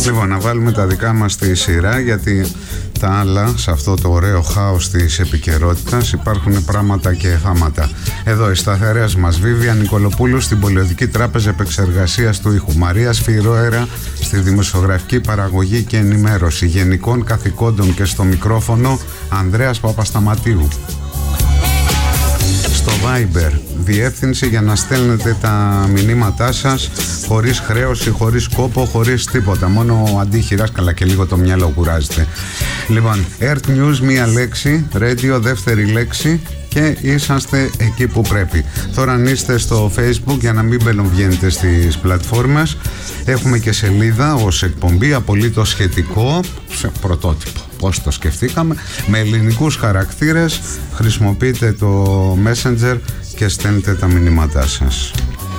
Λοιπόν, να βάλουμε τα δικά μας στη σειρά, γιατί τα άλλα, σε αυτό το ωραίο χάος της επικαιρότητας, υπάρχουν πράγματα και θάματα. Εδώ οι σταθερές μας: Βίβια Νικολοπούλου στην Πολιοδική Τράπεζα Επεξεργασίας του Ήχου, Μαρία Σφυρόερα στη δημοσιογραφική παραγωγή και ενημέρωση, γενικών καθηκόντων και στο μικρόφωνο Ανδρέας Παπασταματίου. Στο Viber, διεύθυνση για να στέλνετε τα μηνύματά σας χωρίς χρέωση, χωρίς κόπο, χωρίς τίποτα. Μόνο ο αντίχειρας, καλά και λίγο το μυαλό κουράζεται. Λοιπόν, Earth News μία λέξη, Radio δεύτερη λέξη και είσαστε εκεί που πρέπει. Τώρα αν είστε στο Facebook, για να μην μπαινοβγαίνετε στις πλατφόρμες, έχουμε και σελίδα ως εκπομπή, απολύτως σχετικό, σε πρωτότυπο. Πώς το σκεφτήκαμε, με ελληνικούς χαρακτήρες. Χρησιμοποιείτε το Messenger και στέλνετε τα μηνύματά σας.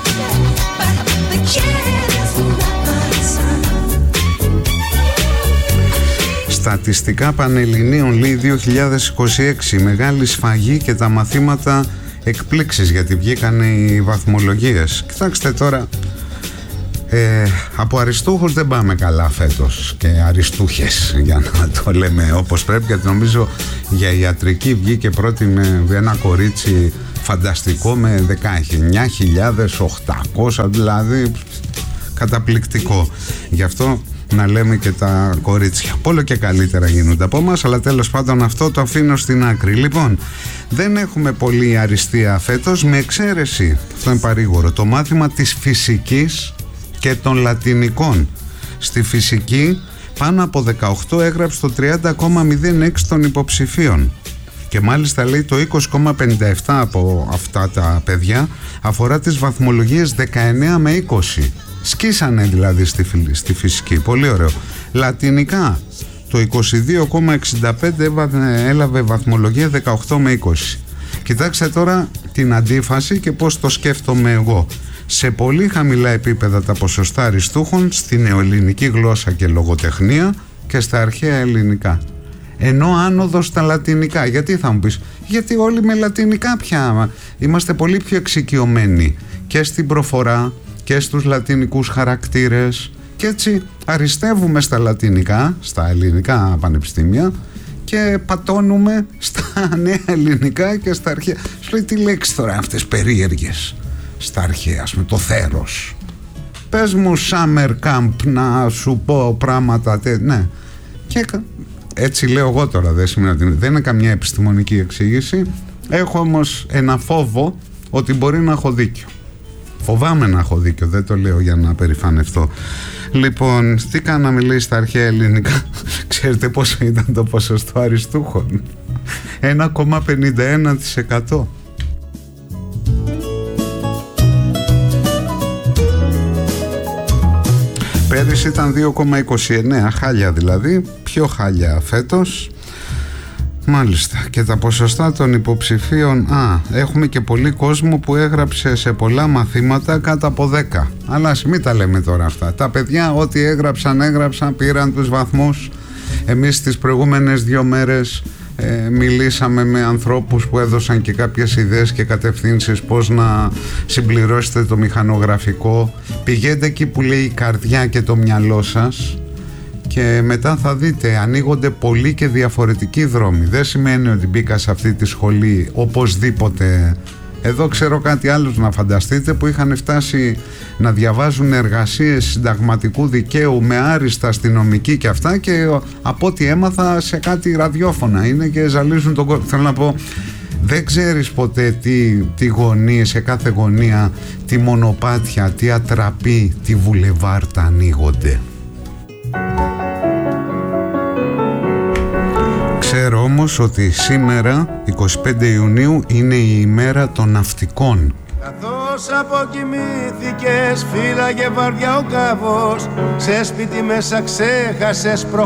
Στατιστικά Πανελληνίων, λέει, 2026, μεγάλη σφαγή και τα μαθήματα εκπλήξεις, γιατί βγήκαν οι βαθμολογίες. Κοιτάξτε τώρα, από αριστούχους δεν πάμε καλά φέτος, και αριστούχες, για να το λέμε όπως πρέπει, γιατί νομίζω για ιατρική βγήκε πρώτη με ένα κορίτσι φανταστικό με 19.800, δηλαδή καταπληκτικό. Γι' αυτό να λέμε και τα κορίτσια όλο και καλύτερα γίνονται από μας, αλλά τέλος πάντων αυτό το αφήνω στην άκρη. Λοιπόν, δεν έχουμε πολύ αριστεία φέτος, με εξαίρεση, αυτό είναι παρήγορο, το μάθημα της φυσικής και των λατινικών. Στη φυσική πάνω από 18 έγραψε το 30,06 των υποψηφίων, και μάλιστα λέει το 20,57 από αυτά τα παιδιά αφορά τις βαθμολογίες 19 με 20. Σκίσανε δηλαδή στη φυσική. Πολύ ωραίο. Λατινικά το 22,65 έλαβε βαθμολογία 18 με 20. Κοιτάξτε τώρα την αντίφαση και πώς το σκέφτομαι εγώ. Σε πολύ χαμηλά επίπεδα τα ποσοστά αριστούχων στη νεοελληνική γλώσσα και λογοτεχνία και στα αρχαία ελληνικά, ενώ άνοδο στα λατινικά. Γιατί θα μου πεις? Γιατί όλοι με λατινικά πια είμαστε πολύ πιο εξοικειωμένοι και στην προφορά και στους λατινικούς χαρακτήρες, και έτσι αριστεύουμε στα λατινικά, στα ελληνικά πανεπιστήμια, και πατώνουμε στα νέα ελληνικά και στα αρχαία. Σου λέει, τι λέξεις τώρα αυτές περίεργες στα αρχαία, με το θέρος. Πες μου summer camp να σου πω πράγματα ναι. Και έτσι λέω εγώ τώρα, δεν είναι καμιά επιστημονική εξήγηση. Έχω όμως ένα φόβο ότι μπορεί να έχω δίκιο. Φοβάμαι να έχω δίκιο, δεν το λέω για να περηφανευτώ. Λοιπόν, τι κάναμε, λέει, στα αρχαία ελληνικά? Ξέρετε πόσο ήταν το ποσοστό αριστούχων? 1,51%. Πέρυσι ήταν 2,29, χάλια δηλαδή, πιο χάλια φέτος. Μάλιστα. Και τα ποσοστά των υποψηφίων, έχουμε και πολύ κόσμο που έγραψε σε πολλά μαθήματα κάτω από 10. Αλλά ας μην τα λέμε τώρα αυτά. Τα παιδιά ό,τι έγραψαν, πήραν τους βαθμούς. Εμείς τις προηγούμενες 2 μέρες μιλήσαμε με ανθρώπους που έδωσαν και κάποιες ιδέες και κατευθύνσεις πώς να συμπληρώσετε το μηχανογραφικό. Πηγαίνετε εκεί που λέει η καρδιά και το μυαλό σας, και μετά θα δείτε ανοίγονται πολλοί και διαφορετικοί δρόμοι. Δεν σημαίνει ότι μπήκα σε αυτή τη σχολή οπωσδήποτε. Εδώ ξέρω κάτι άλλο να φανταστείτε, που είχαν φτάσει να διαβάζουν εργασίες συνταγματικού δικαίου με άριστα αστυνομική και αυτά, και από ό,τι έμαθα σε κάτι ραδιόφωνα είναι και ζαλίζουν τον κόσμο. Θέλω να πω, δεν ξέρεις ποτέ τι γωνία, σε κάθε γωνία, τι μονοπάτια, τι ατραπή, τι βουλεβάρτα ανοίγονται. Ξέρω όμως ότι σήμερα, 25 Ιουνίου, είναι η ημέρα των ναυτικών. Καθώς αποκοιμήθηκες, φύλαγε βαριά ο κάβος, σε σπίτι μέσα ξέχασες προχωρήσεις.